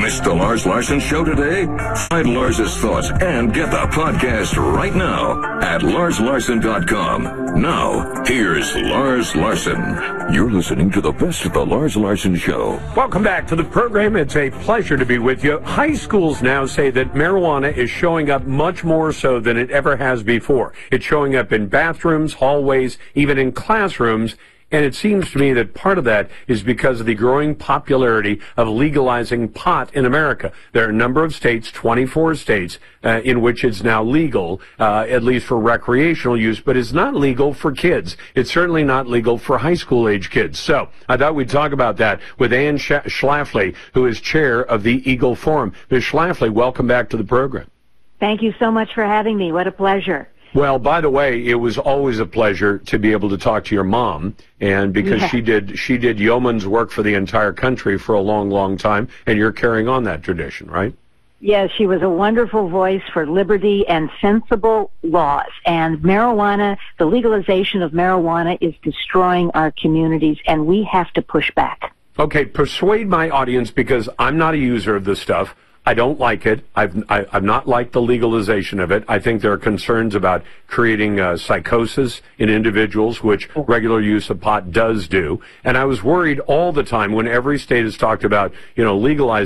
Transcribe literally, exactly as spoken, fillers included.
Missed the Lars Larson Show today? Find Lars's thoughts and get the podcast right now at lars larson dot com. Now, here's Lars Larson. You're listening to the best of the Lars Larson Show. Welcome back to the program. It's a pleasure to be with you. High schools now say that marijuana is showing up much more so than it ever has before. It's showing up in bathrooms, hallways, even in classrooms. And it seems to me that part of that is because of the growing popularity of legalizing pot in America. There are a number of states, twenty-four states, uh, in which it's now legal, uh, at least for recreational use, but it's not legal for kids. It's certainly not legal for high school age kids. So I thought we'd talk about that with Ann Sh- Schlafly, who is chair of the Eagle Forum. Miz Schlafly, welcome back to the program. Thank you so much for having me. What a pleasure. Well, by the way, it was always a pleasure to be able to talk to your mom, and because yeah. she did she did yeoman's work for the entire country for a long, long time, and you're carrying on that tradition, right? Yes, she was a wonderful voice for liberty and sensible laws. And marijuana, the legalization of marijuana is destroying our communities, and we have to push back. Okay, persuade my audience, because I'm not a user of this stuff. I don't like it. I've I, I've not liked the legalization of it. I think there are concerns about creating uh, psychosis in individuals, which regular use of pot does do. And I was worried all the time when every state has talked about, you know, legalizing